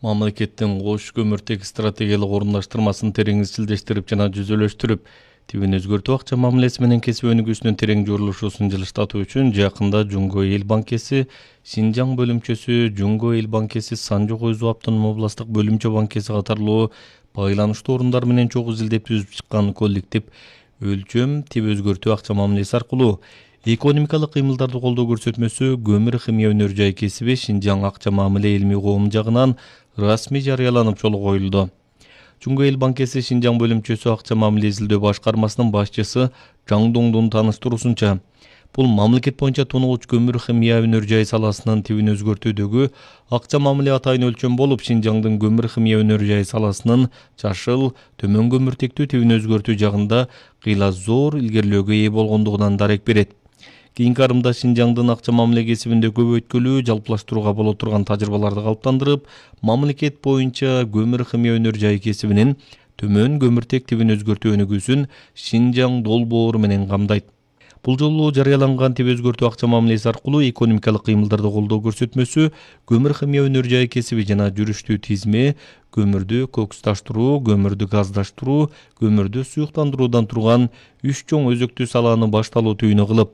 Мамлекеттин кош көмүртек стратегиялык орундаштырмасын терең изчилдештирип жана жүзөлөштүрүп, тибин өзгөртүү акча мамилеси менен кесип өнүгүүсүнүн терең журулушусун жылыштатуу үчүн жакында Жумго Эл банкеси Синжаң бөлүмчөсү, Жумго Эл банкеси Санжу-Койзу автономдук областык бөлүмчө банкеси катарлуу байланыштуу орундар менен чогуу изилдеп түзүп чыккан коллектив өлчөм тип өзгөртүү акча мамилеси аркылуу экономикалык кыймылдарды колдоо көрсөтмөсү көмүр химия өнөр жай кесиби Шинжаң акча мамиле илмий коом жагынан расмий жарыяланып жолго коюлду. Жумго Эл банкеси Шинжаң бөлүмчөсү акча мамиле изилдөө башкармасынын башчысы Жаң Доңдун тааныштыруусунча, бул мамлекет боюнча тунугуч көмүр химия өнөр жай саласынын тибин өзгөртүүдөгү акча мамиле атайын өлчөм болуп, Шинжаңдын көмүр химия өнөр жай саласынын жашыл, төмөн көмүртектүү тибин өзгөртүү жагында кыйла зор илгерилөөгө ээ болгондугунан дарек берет. Кийинки арымда Шинжаңдын акча мамиле кесибинде көбөйткүлүү, жалпылаштырууга боло турган тажрыйбаларды калыптандырып, мамлекет боюнча көмүр химия өнөр жай кесибинин төмөн көмүртек тибин өзгөртүү өнүгүүсүн Шинжаң долбоору менен камдайт. Бул жолу жарыяланган тип өзгөртүү акча мамилеси аркылуу экономикалык кыймылдарды колдоо көрсөтмөсү көмүр химия өнөр жай кесиби жана жүрүштүү тизме көмүрдү кокусташтыруу, көмүрдү газдаштыруу, көмүрдү суюктандыруудан турган 3 чоң өзөктүү салааны башталуу түйүнү кылып,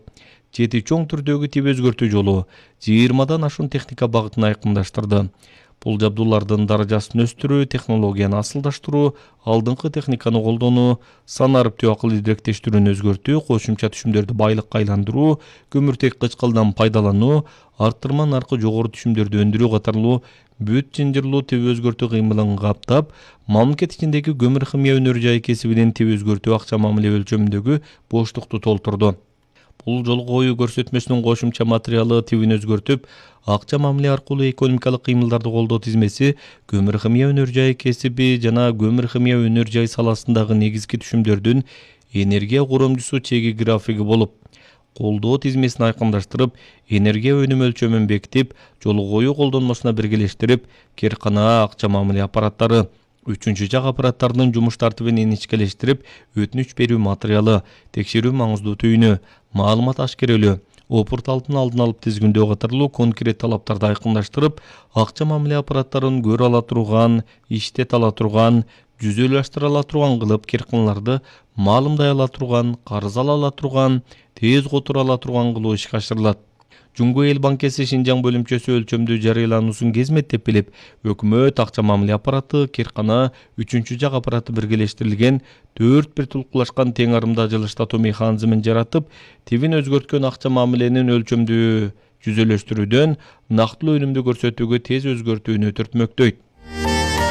7 чоң түрдөгү тип өзгөртүү жолу 20дан ашуун техника багытын айкындаштырды. Бул жабдуулардын даражасын өстүрүү, технологияны асылдаштыруу, алдыңкы техниканы колдонуу, сан арыптуу акыл идиректештирүүнү өзгөртүү, кошумча түшүмдөрдү байлыкка айландыруу, көмүртек кычкылдан пайдалануу, арттырма наркы жогору түшүмдөрдү өндүрүү катарлуу бүт жынжырлуу тип өзгөртүү кыймылын каптап, мамлекет ичиндеги көмүр химия өнөр жай кесибинин тип өзгөртүү акча мамиле өлчөмүндөгү боштукту толтурду. Бул жолго коюу көрсөтмөсүнүн кошумча материалы тибин өзгөртүп, акча мамиле аркылуу экономикалык кыймылдарды колдоо тизмеси, көмүр химия өнөр жай кесиби жана көмүр химия өнөр жай саласындагы негизги түшүмдөрдүн энергия коромчусу чеги графиги болуп, колдоо тизмесин айкындаштырып, энергия өнүмү өлчөмүн бекитип, жолго коюу колдонмосуна биргелештирип, керкана акча мамиле аппараттары, үчүнчү жак аппараттарынын жумуш тартибин иничкелештирип, өтүнүч берүү материалы, текшерүү маңыздуу түйүнү, маалымат ашкерелөө, опурталтын алдын алып тизгиндөө катарлуу конкрет талаптарды айкындаштырып, акча мамиле аппараттарын көрө ала турган, иштете ала турган, жүзөлөштүрө ала турган кылып, керканаларды маалымдай ала турган, карыз ала турган, тез которо ала турган кылуу ишке ашырылат. Жумго Эл банкеси Шинжаң бөлүмчөсү өлчөмдүү жарыялануусун кезметтеп билип, өкмөт, акча мамиле аппараты, керкана, үчүнчү жак аппараты биргелештирилген 4 бир тулкулашкан тең арымда жылыштатуу механизмин жаратып, тибин өзгөрткөн акча мамиленин өлчөмдүү жүзөлөштүрүүдөн нактылуу өнүмдү көрсөтүүгө тез өзгөртүүнү түртмөктөйт.